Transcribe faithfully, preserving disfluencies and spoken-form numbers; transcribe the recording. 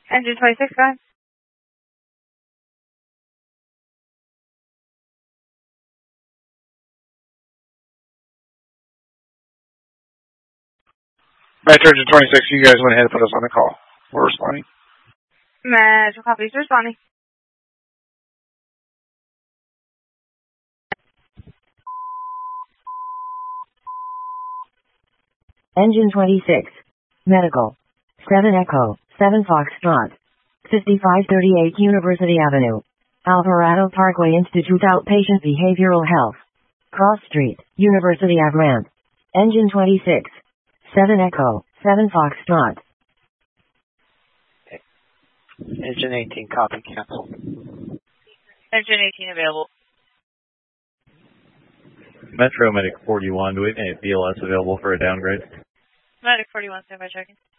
Engine twenty-six, go ahead. Metro Engine twenty-six, you guys went ahead and put us on the call. We're responding. Metro copies, responding. Engine twenty-six. Medical. seven Echo, seven Foxtrot. fifty-five thirty-eight University Avenue. Alvarado Parkway Institute Outpatient Behavioral Health. Cross Street, University Ave Ramp. Engine twenty-six. seven Echo, seven Foxtrot. Engine eighteen, copy, cancel. Engine eighteen available. Metro Medic forty-one, do we have any B L S available for a downgrade? Medic forty-one, stand by checking.